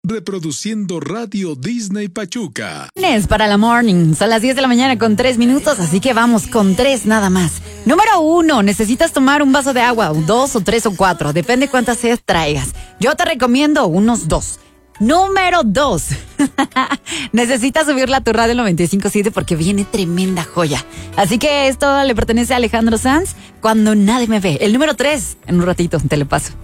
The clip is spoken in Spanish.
Reproduciendo Radio Disney Pachuca. Es para la morning. Son las 10 de la mañana con 3 minutos, así que vamos con 3 nada más. Número 1, necesitas tomar un vaso de agua, 2 o 3 o 4, depende cuántas sed traigas. Yo te recomiendo unos 2. Número 2, necesitas subirla a tu radio 95.7 porque viene tremenda joya. Así que esto le pertenece a Alejandro Sanz, Cuando nadie me ve. El número 3, en un ratito te lo paso.